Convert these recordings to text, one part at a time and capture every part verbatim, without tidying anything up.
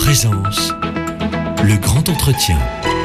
Présence, le grand entretien.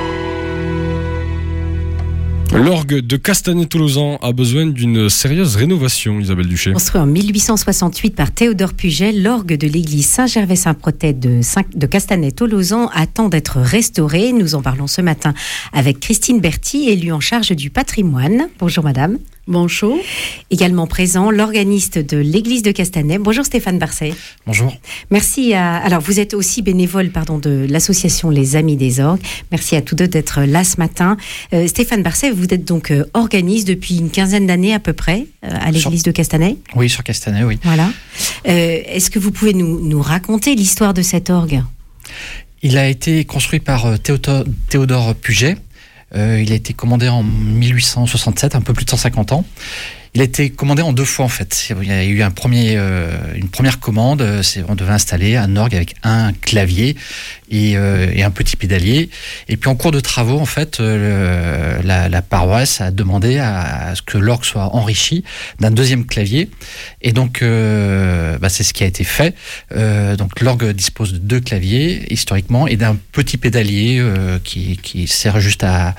L'orgue de Castanet-Tolosan a besoin d'une sérieuse rénovation, Isabelle Duché. Construit en mille huit cent soixante-huit par Théodore Puget, l'orgue de l'église Saint-Gervais-Saint-Protais de, Saint- de Castanet-Tolosan attend d'être restauré. Nous en parlons ce matin avec Christine Berthy, élue en charge du patrimoine. Bonjour madame. Bonjour. Également présent, l'organiste de l'église de Castanet. Bonjour Stéphane Barcet. Bonjour. Merci à... Alors vous êtes aussi bénévole pardon, de l'association Les Amis des Orgues. Merci à tous deux d'être là ce matin. Euh, Stéphane Barcet, vous êtes donc euh, organiste depuis une quinzaine d'années à peu près euh, à l'église sur... de Castanet. Oui, sur Castanet, oui. Voilà. Euh, est-ce que vous pouvez nous, nous raconter l'histoire de cet orgue ? Il a été construit par euh, Théodore, Théodore Puget. Euh, il a été commandé en mille huit cent soixante-sept, un peu plus de cent cinquante ans. Il a été commandé en deux fois en fait. Il y a eu un premier, euh, une première commande, c'est, on devait installer un orgue avec un clavier et, euh, et un petit pédalier. Et puis en cours de travaux, en fait, euh, la, la paroisse a demandé à, à ce que l'orgue soit enrichi d'un deuxième clavier. Et donc, euh, bah, c'est ce qui a été fait. Euh, donc l'orgue dispose de deux claviers historiquement et d'un petit pédalier euh, qui, qui sert juste à,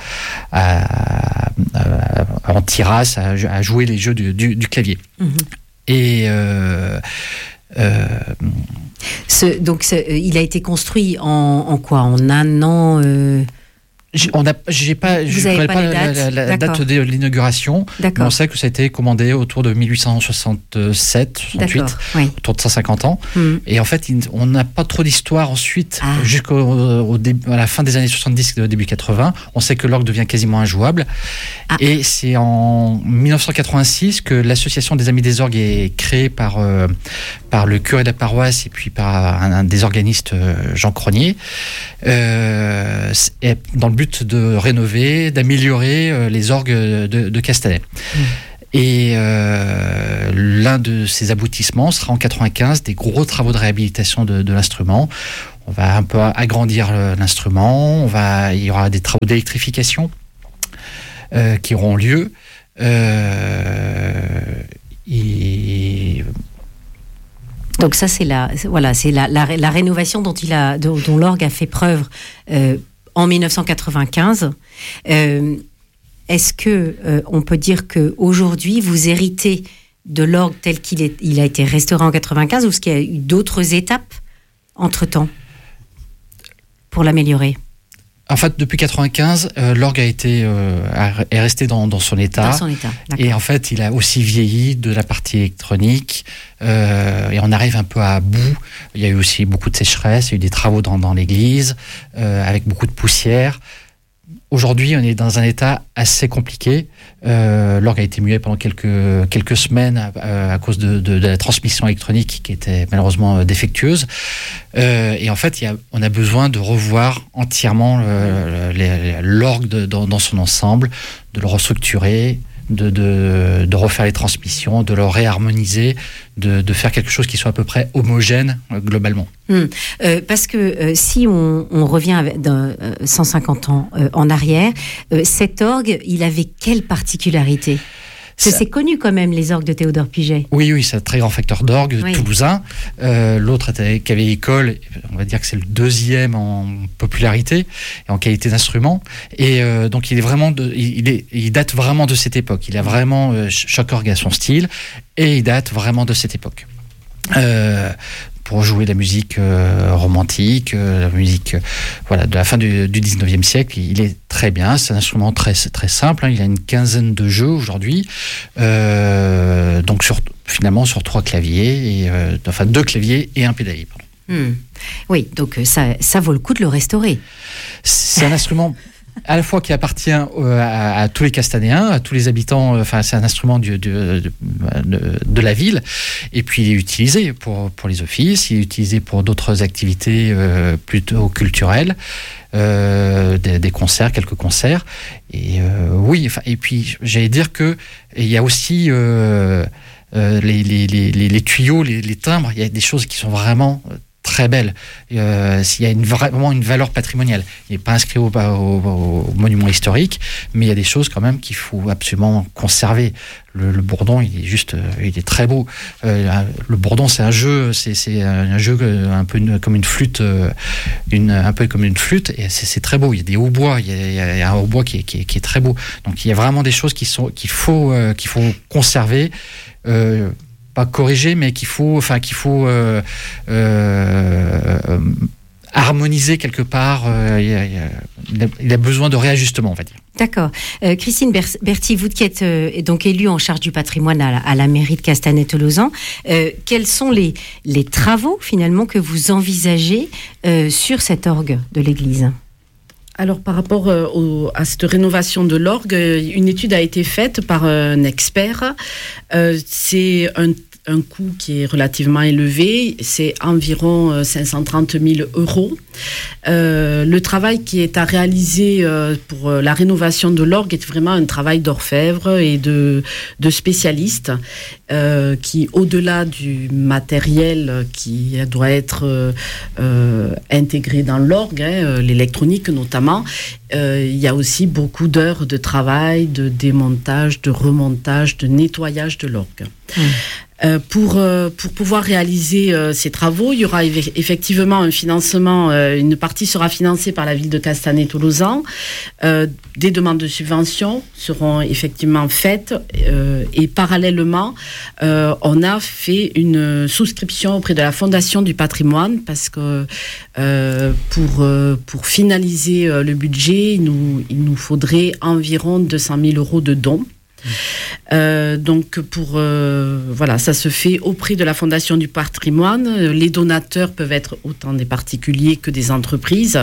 à, à, à en tirasse, à, à jouer les jeux du, du, du clavier. Mmh. Et euh, euh, ce, donc ce, il a été construit en, en quoi ? En un an euh... J'ai, on a, j'ai pas, je ne connais pas, pas la, la, la date de l'inauguration, D'accord. mais on sait que ça a été commandé autour de mille huit cent soixante-sept, soixante-huit, oui. autour de cent cinquante ans. Mm. Et en fait, on n'a pas trop d'histoire ensuite, ah. jusqu'à la fin des années soixante-dix et au début quatre-vingts. On sait que l'orgue devient quasiment injouable. Ah. Et c'est en mille neuf cent quatre-vingt-six que l'association des Amis des Orgues est créée par, euh, par le curé de la paroisse et puis par un, un des organistes, Jean Cronier, euh, dans le but de rénover, d'améliorer euh, les orgues de, de Castanet. Mmh. Et euh, l'un de ces aboutissements sera en quatre-vingt-quinze des gros travaux de réhabilitation de, de l'instrument. On va un peu agrandir l'instrument, on va, il y aura des travaux d'électrification euh, qui auront lieu. Euh, et Donc ça, c'est la, voilà, c'est la, la, la rénovation dont, il a, dont, dont l'orgue a fait preuve euh, en mille neuf cent quatre-vingt-quinze. Euh, est-ce que euh, on peut dire qu'aujourd'hui, vous héritez de l'orgue tel qu'il est, il a été restauré en quatre-vingt-quinze, ou est-ce qu'il y a eu d'autres étapes entre-temps pour l'améliorer ? En fait, depuis quatre-vingt-quinze, euh, l'orgue a été euh, est resté dans, dans son état. Dans son état, d'accord. Et en fait, il a aussi vieilli de la partie électronique. Euh, et on arrive un peu à bout. Il y a eu aussi beaucoup de sécheresse. Il y a eu des travaux dans, dans l'église euh, avec beaucoup de poussière. Aujourd'hui, on est dans un état assez compliqué. Euh, l'orgue a été muet pendant quelques, quelques semaines à, à cause de, de, de la transmission électronique qui était malheureusement défectueuse. Euh, et en fait, il y a, on a besoin de revoir entièrement le, le, l'orgue de, dans, dans son ensemble, de le restructurer, de, de, de refaire les transmissions, de le réharmoniser, de, de faire quelque chose qui soit à peu près homogène euh, globalement. Mmh. Euh, parce que euh, si on, on revient avec d'un, euh, cent cinquante ans euh, en arrière, euh, cet orgue, il avait quelle particularité ? Parce que c'est connu quand même, les orgues de Théodore Puget. Oui, oui, c'est un très grand facteur d'orgue, oui. toulousain. Euh, l'autre était Cavé École, on va dire que c'est le deuxième en popularité et en qualité d'instrument. Et euh, donc il est vraiment, de, il, est, il date vraiment de cette époque. Il a vraiment euh, chaque orgue a son style et il date vraiment de cette époque. Euh, pour jouer la musique euh, romantique, euh, la musique euh, voilà, de la fin du, du dix-neuvième siècle. Il est très bien, c'est un instrument très, très simple, hein, il a une quinzaine de jeux aujourd'hui, euh, donc sur, finalement sur trois claviers, et, euh, enfin deux claviers et un pédalier. Pardon. Mmh. Oui, donc ça, ça vaut le coup de le restaurer. C'est un instrument à la fois qui appartient à, à, à tous les Castanéens, à tous les habitants, enfin c'est un instrument du, du, de, de, de la ville, et puis il est utilisé pour, pour les offices, il est utilisé pour d'autres activités euh, plutôt culturelles, euh, des, des concerts, quelques concerts, et euh, oui, enfin, et puis j'allais dire que il y a aussi euh, euh, les, les, les, les tuyaux, les, les timbres, il y a des choses qui sont vraiment très belle. Euh, il y a une, vraiment une valeur patrimoniale. Il n'est pas inscrit au, au, au monument historique, mais il y a des choses quand même qu'il faut absolument conserver. Le, le bourdon, il est juste, il est très beau. Euh, le bourdon, c'est un jeu, c'est, c'est un jeu un peu une, comme une flûte, une, un peu comme une flûte, et c'est, c'est très beau. Il y a des hautbois, il y a, il y a un hautbois qui est, qui, est, qui est très beau. Donc il y a vraiment des choses qui sont, qu'il faut, euh, qu'il faut conserver. Euh, pas corriger, mais qu'il faut, enfin qu'il faut euh, euh, euh, harmoniser quelque part. Euh, il, y a, il, a, il a besoin de réajustement, on va dire. D'accord. Euh, Christine Ber- Berthy, vous qui êtes euh, donc élue en charge du patrimoine à la, à la mairie de Castanet-Tolosan, euh, quels sont les, les travaux finalement que vous envisagez euh, sur cet orgue de l'église ? Alors, par rapport euh, au, à cette rénovation de l'orgue, une étude a été faite par un expert. Euh, c'est un, un coût qui est relativement élevé. C'est environ cinq cent trente mille euros. Euh, le travail qui est à réaliser euh, pour la rénovation de l'orgue est vraiment un travail d'orfèvre et de, de spécialistes euh, qui, au-delà du matériel qui doit être euh, euh, intégré dans l'orgue, hein, l'électronique notamment, euh, il y a aussi beaucoup d'heures de travail, de démontage, de remontage, de nettoyage de l'orgue. Mmh. Euh, pour, euh, pour pouvoir réaliser euh, ces travaux, il y aura eff- effectivement un financement, euh, une partie sera financée par la ville de Castanet-Tolosan. Euh, des demandes de subventions seront effectivement faites euh, et parallèlement, euh, on a fait une souscription auprès de la Fondation du patrimoine parce que euh, pour, euh, pour finaliser euh, le budget, il nous, il nous faudrait environ deux cent mille euros de dons. Euh, donc pour euh, voilà, ça se fait auprès de la Fondation du patrimoine. Les donateurs peuvent être autant des particuliers que des entreprises.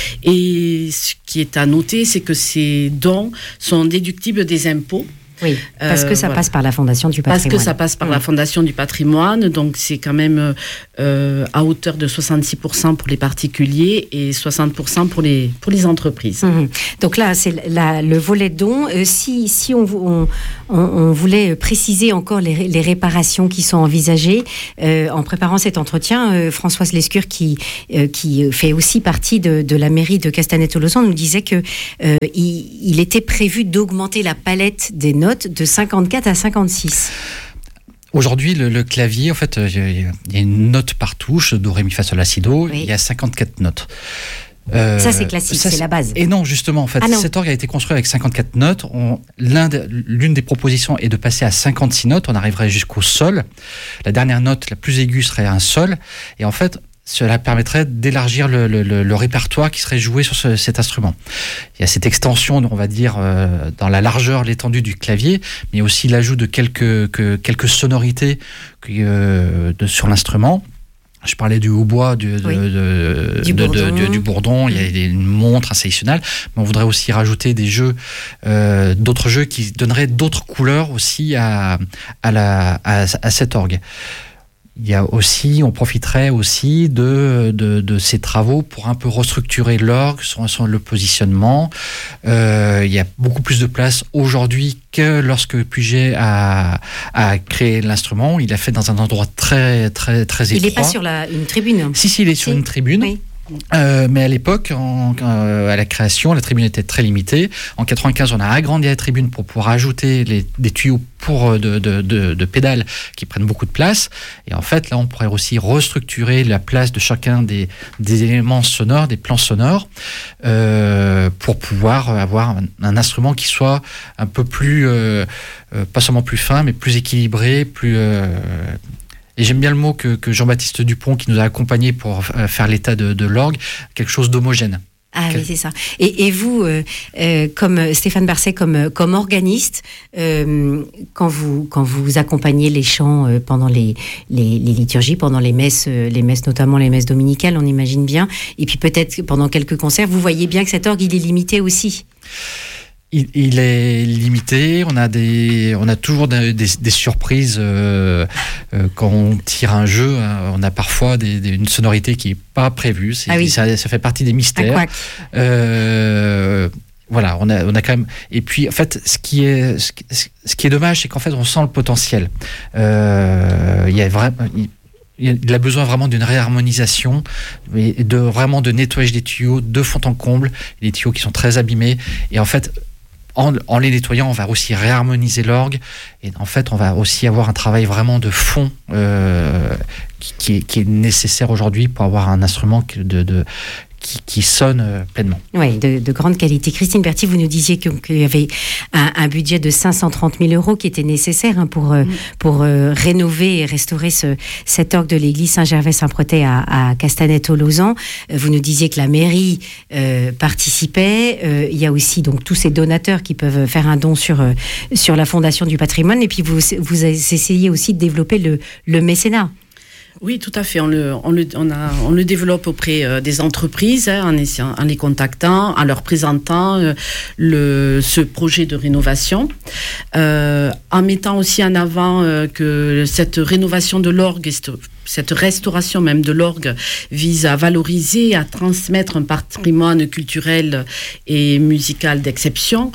Et ce qui est à noter, c'est que ces dons sont déductibles des impôts. Oui, parce que ça euh, voilà. passe par la Fondation du patrimoine. Parce que ça passe par mmh. la Fondation du patrimoine, donc c'est quand même euh, à hauteur de soixante-six pour cent pour les particuliers et soixante pour cent pour les, pour les entreprises. Mmh. Donc là, c'est la, le volet dons. Euh, si si on, on, on, on voulait préciser encore les, les réparations qui sont envisagées, euh, en préparant cet entretien, euh, Françoise Lescure, qui, euh, qui fait aussi partie de, de la mairie de Castanet-Tolosan, nous disait qu'il euh, il était prévu d'augmenter la palette des notes de cinquante-quatre à cinquante-six. Aujourd'hui, le, le clavier, en fait, il y a une note par touche, do, ré, mi, fa, sol, la, si, do, oui. Il y a cinquante-quatre notes. Euh, ça, c'est classique, ça, c'est, c'est la base. Et non, justement, en fait, ah cet orgue a été construit avec cinquante-quatre notes. On, l'un de, l'une des propositions est de passer à cinquante-six notes. On arriverait jusqu'au sol. La dernière note, la plus aiguë, serait un sol. Et en fait, cela permettrait d'élargir le, le, le, le répertoire qui serait joué sur ce, cet instrument. Il y a cette extension, on va dire, euh, dans la largeur, l'étendue du clavier, mais aussi l'ajout de quelques, que, quelques sonorités euh, de, sur l'instrument. Je parlais du hautbois, du, oui. de, de, du, de, bourdon. De, de, du bourdon. Mmh. Il y a une montre assaillationnelle, mais on voudrait aussi rajouter des jeux, euh, d'autres jeux qui donneraient d'autres couleurs aussi à, à, la, à, à cet orgue. Il y a aussi, on profiterait aussi de, de, de ces travaux pour un peu restructurer l'orgue, son, son, le positionnement. Euh, il y a beaucoup plus de place aujourd'hui que lorsque Puget a, a créé l'instrument. Il l'a fait dans un endroit très, très, très étroit. Il n'est pas sur la, une tribune. Si, si, il est sur si. une tribune. Oui. Euh, mais à l'époque, en, euh, à la création, la tribune était très limitée. En quatre-vingt-quinze, on a agrandi la tribune pour pouvoir ajouter les, des tuyaux pour de, de, de, de pédales qui prennent beaucoup de place. Et en fait, là, on pourrait aussi restructurer la place de chacun des, des éléments sonores, des plans sonores, euh, pour pouvoir avoir un, un instrument qui soit un peu plus, euh, euh, pas seulement plus fin, mais plus équilibré, plus euh, et j'aime bien le mot que, que Jean-Baptiste Dupont, qui nous a accompagnés pour faire l'état de, de l'orgue, quelque chose d'homogène. Ah oui, c'est ça. Et, et vous, euh, euh, comme Stéphane Barcet, comme, comme organiste, euh, quand, vous, quand vous accompagnez les chants euh, pendant les, les, les liturgies, pendant les messes, euh, les messes, notamment les messes dominicales, on imagine bien, et puis peut-être pendant quelques concerts, vous voyez bien que cet orgue, il est limité aussi. Il, il est limité, on a, des, on a toujours des, des, des surprises euh, euh, quand on tire un jeu, hein, on a parfois des, des, une sonorité qui n'est pas prévue, c'est, ah oui. ça, ça fait partie des mystères. Euh, voilà, on a, on a quand même... Et puis, en fait, ce qui est, ce qui est dommage, c'est qu'en fait, on sent le potentiel. Euh, il y a vraiment... Il, il a besoin vraiment d'une réharmonisation, et de vraiment de nettoyage des tuyaux de fond en comble, les tuyaux qui sont très abîmés. Et en fait, en, en les nettoyant, on va aussi réharmoniser l'orgue. Et en fait, on va aussi avoir un travail vraiment de fond euh, qui, qui, est, qui est nécessaire aujourd'hui pour avoir un instrument de, de Qui, qui sonne euh, pleinement. Oui, de, de grande qualité. Christine Berthy, vous nous disiez qu'il y avait un, un budget de cinq cent trente mille euros qui était nécessaire hein, pour, euh, mmh. pour euh, rénover et restaurer ce, cet orgue de l'église Saint-Gervais-Saint-Protais à, à Castanet-Tolosan. Vous nous disiez que la mairie euh, participait. Euh, il y a aussi donc tous ces donateurs qui peuvent faire un don sur, euh, sur la Fondation du patrimoine. Et puis vous, vous essayez aussi de développer le, le mécénat. Oui, tout à fait. On le, on le, on a, on le développe auprès euh, des entreprises, hein, en, essayant, en les contactant, en leur présentant euh, le, ce projet de rénovation, euh, en mettant aussi en avant euh, que cette rénovation de l'orgue, cette restauration même de l'orgue vise à valoriser, à transmettre un patrimoine culturel et musical d'exception.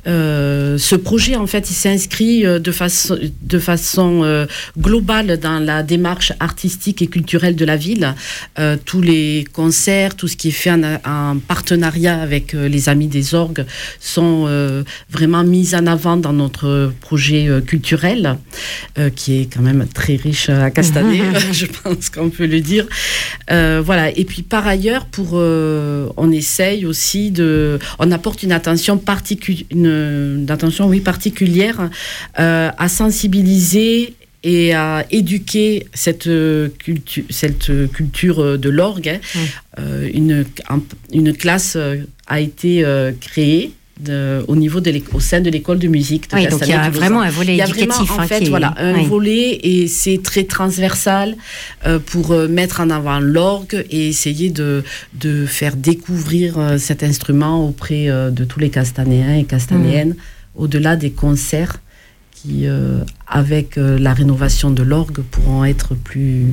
Euh, ce projet, en fait, il s'inscrit de façon, de façon euh, globale dans la démarche artistique et culturelle de la ville. Euh, tous les concerts, tout ce qui est fait en, en partenariat avec euh, les Amis des Orgues sont euh, vraiment mis en avant dans notre projet euh, culturel, euh, qui est quand même très riche à Castanet. Je pense qu'on peut le dire. Euh, voilà. Et puis par ailleurs, pour, euh, on essaye aussi de, on apporte une attention particulière, une, une attention oui particulière euh, à sensibiliser et à éduquer cette culture, cette culture de l'orgue. Hein. Mmh. Euh, une, une classe a été euh, créée. De, au niveau de au sein de l'école de musique de oui, donc il y a vraiment un volet éducatif. Il y a vraiment, en hein, fait, qui est... voilà, un oui. volet et c'est très transversal euh, pour euh, mettre en avant l'orgue et essayer de, de faire découvrir euh, cet instrument auprès euh, de tous les Castanéens et Castanéennes, mmh. au-delà des concerts qui, euh, avec euh, la rénovation de l'orgue, pourront être plus...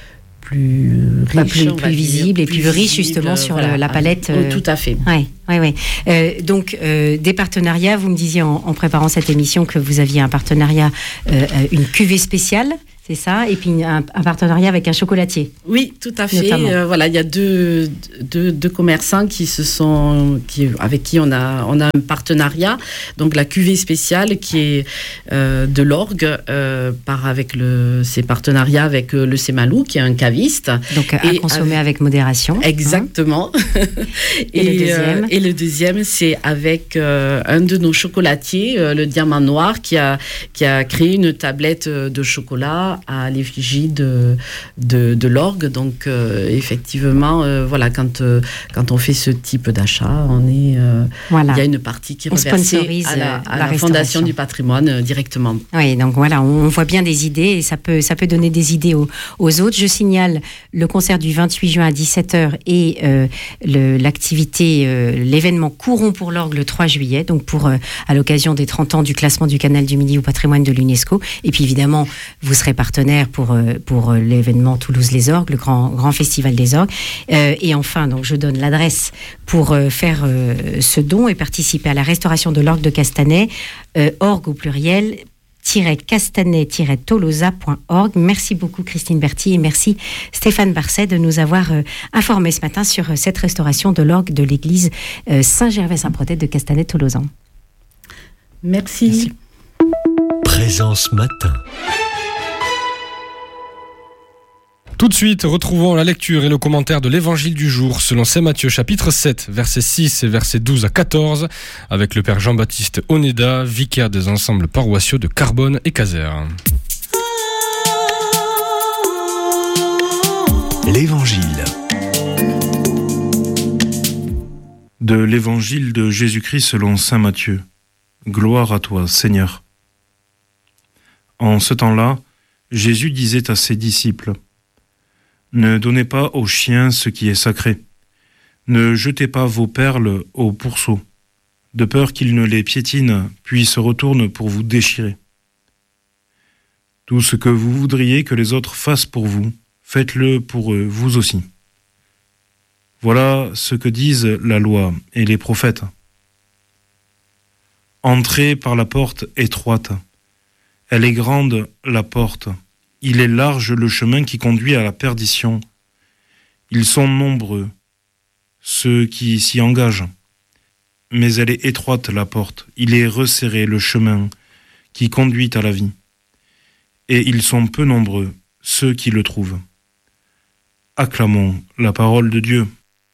plus riche, plus, plus visible et plus, plus riche justement sur voilà, la palette. Euh, tout à fait. Oui, oui, oui. Euh, donc euh, des partenariats. Vous me disiez en, en préparant cette émission que vous aviez un partenariat, euh, une cuvée spéciale. C'est ça, et puis un, un partenariat avec un chocolatier. Oui, tout à fait. Euh, voilà, il y a deux, deux, deux commerçants qui se sont, qui, avec qui on a, on a un partenariat. Donc la cuvée spéciale qui est euh, de l'orgue, euh, par avec le, ses partenariats avec euh, le Semalou, qui est un caviste. Donc à et consommer avec, avec modération. Exactement. Hein. et, et le deuxième. Euh, et le deuxième, c'est avec euh, un de nos chocolatiers, euh, le Diamant Noir, qui a, qui a créé une tablette de chocolat à l'effigie de, de, de l'orgue. Donc, euh, effectivement, euh, voilà, quand, euh, quand on fait ce type d'achat, on est, euh, voilà. il y a une partie qui est reversée à la, à la, la Fondation du patrimoine euh, directement. Oui, donc voilà, on voit bien des idées et ça peut, ça peut donner des idées aux, aux autres. Je signale le concert du vingt-huit juin à dix-sept heures et euh, le, l'activité, euh, l'événement Courons pour l'orgue le trois juillet, donc pour, euh, à l'occasion des trente ans du classement du Canal du Midi au patrimoine de l'UNESCO. Et puis évidemment, vous serez partenaire pour, pour l'événement Toulouse les Orgues, le grand, grand festival des orgues. Euh, et enfin, donc, je donne l'adresse pour euh, faire euh, ce don et participer à la restauration de l'orgue de Castanet, euh, orgue au pluriel, castanet-tolosa point org. Merci beaucoup Christine Berthy et merci Stéphane Barcet de nous avoir euh, informés ce matin sur euh, cette restauration de l'orgue de l'église euh, Saint-Gervais-Saint-Protais de Castanet-Tolosan. Merci. Merci. Présence matin. Tout de suite, retrouvons la lecture et le commentaire de l'évangile du jour selon saint Matthieu chapitre sept, versets six et versets douze à quatorze, avec le père Jean-Baptiste Oneda, vicaire des ensembles paroissiaux de Carbone et Caser. L'évangile. De l'évangile de Jésus-Christ selon saint Matthieu. Gloire à toi, Seigneur. En ce temps-là, Jésus disait à ses disciples: ne donnez pas aux chiens ce qui est sacré. Ne jetez pas vos perles aux pourceaux, de peur qu'ils ne les piétinent, puis se retournent pour vous déchirer. Tout ce que vous voudriez que les autres fassent pour vous, faites-le pour eux, vous aussi. Voilà ce que disent la loi et les prophètes. Entrez par la porte étroite. Elle est grande, la porte, Il est large le chemin qui conduit à la perdition. Ils sont nombreux, ceux qui s'y engagent. Mais elle est étroite la porte, il est resserré le chemin qui conduit à la vie. Et ils sont peu nombreux, ceux qui le trouvent. Acclamons la parole de Dieu.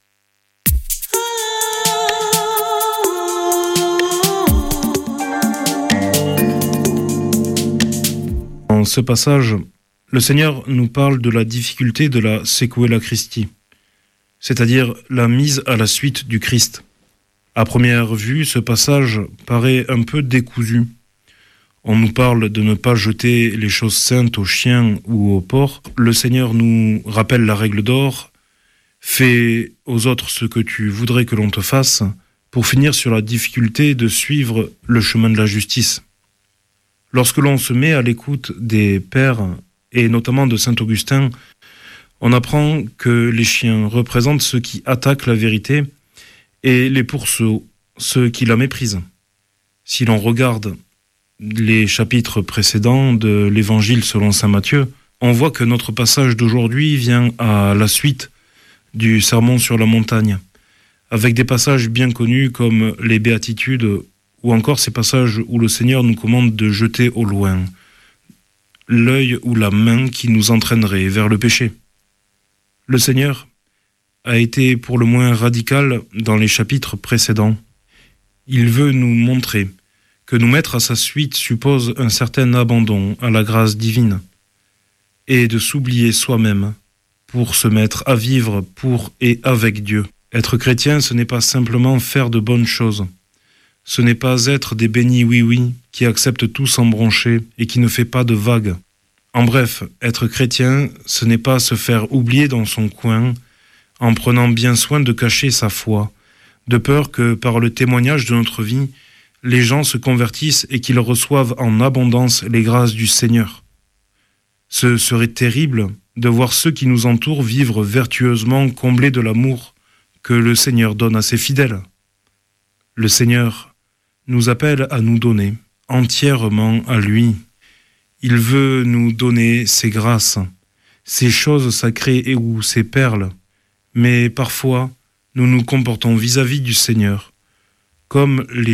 Dans ce passage, le Seigneur nous parle de la difficulté de la sequela Christi, c'est-à-dire la mise à la suite du Christ. À première vue, ce passage paraît un peu décousu. On nous parle de ne pas jeter les choses saintes aux chiens ou aux porcs. Le Seigneur nous rappelle la règle d'or, fais aux autres ce que tu voudrais que l'on te fasse, pour finir sur la difficulté de suivre le chemin de la justice. Lorsque l'on se met à l'écoute des pères, et notamment de saint Augustin, on apprend que les chiens représentent ceux qui attaquent la vérité et les pourceaux, ceux qui la méprisent. Si l'on regarde les chapitres précédents de l'Évangile selon saint Matthieu, on voit que notre passage d'aujourd'hui vient à la suite du Sermon sur la montagne, avec des passages bien connus comme les béatitudes, ou encore ces passages où le Seigneur nous commande de jeter au loin l'œil ou la main qui nous entraînerait vers le péché. Le Seigneur a été pour le moins radical dans les chapitres précédents. Il veut nous montrer que nous mettre à sa suite suppose un certain abandon à la grâce divine et de s'oublier soi-même pour se mettre à vivre pour et avec Dieu. Être chrétien, ce n'est pas simplement faire de bonnes choses. Ce n'est pas être des bénis oui-oui qui acceptent tout sans broncher et qui ne fait pas de vagues. En bref, être chrétien, ce n'est pas se faire oublier dans son coin en prenant bien soin de cacher sa foi, de peur que par le témoignage de notre vie, les gens se convertissent et qu'ils reçoivent en abondance les grâces du Seigneur. Ce serait terrible de voir ceux qui nous entourent vivre vertueusement comblés de l'amour que le Seigneur donne à ses fidèles. Le Seigneur nous appelle à nous donner entièrement à lui. Il veut nous donner ses grâces, ses choses sacrées et ou ses perles. Mais parfois, nous nous comportons vis-à-vis du Seigneur comme les